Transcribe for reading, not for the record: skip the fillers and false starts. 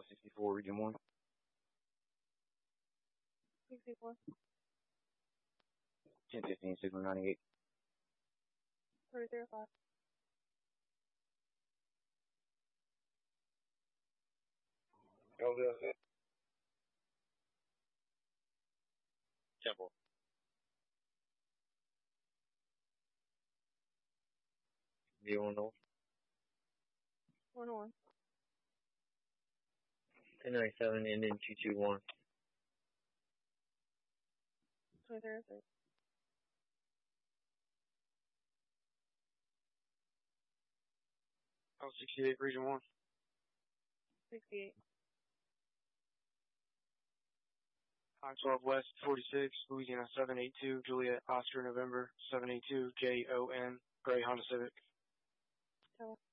64, Region 1. 64. 1015, Signal 98. 305. Temple. V1 North. 101. 1097, Indian 221. 2306. Oh, 68, Region 1. 68. 512 West 46, Louisiana 782, Juliet Oscar November 782, JON, Gray Honda Civic. Tower.